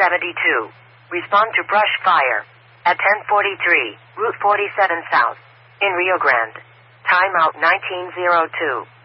72. Respond to brush fire. At 10:43, Route 47 South. In Rio Grande. Timeout 1902.